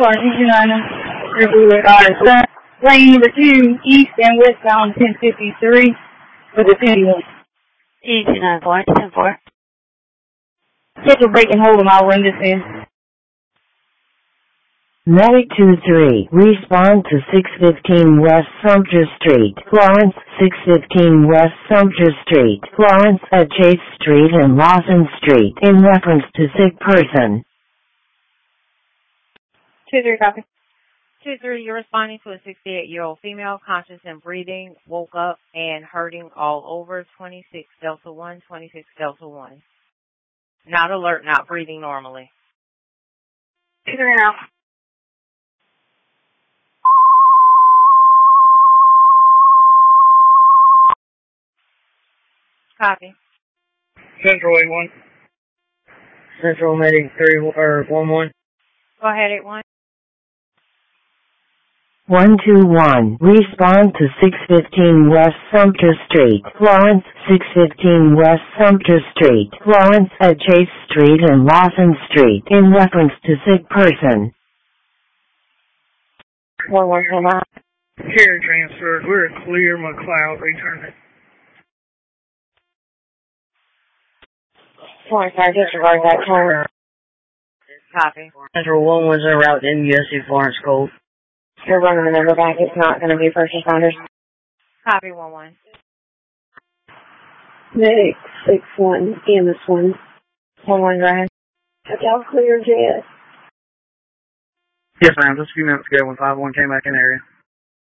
lane number 2, east and westbound 1053 with a 51. E294, 10-4. Schedule break and hold them, I'll run this in. Medic 2-3, respond to 615 West Sumter Street, Florence, 615 West Sumter Street, Florence at Chase Street and Lawson Street in reference to sick person. 2-3, copy. 2-3, you're responding to a 68-year-old female, conscious and breathing, woke up and hurting all over, 26 Delta 1, 26 Delta 1. Not alert, not breathing normally. 2-3 now. Copy. Central 8-1. Central heading 1-1. Go ahead, 8-1. 121, respond to 615 West Sumter Street, Florence, 615 West Sumter Street, Florence at Chase Street and Lawson Street in reference to sick person. 1-1, come on. Care transfers, we're clear, McLeod, return it. 25, disregard that tower. Copy. Central 1 was a route in USC Florence Cove. You're running the number back. It's not going to be first responders. Copy, 1-1. Medic 6-1, EMS 1. 1-1, go ahead. Hotel clear, JS. Yes, ma'am. Just a few minutes ago when 5-1 came back in the area.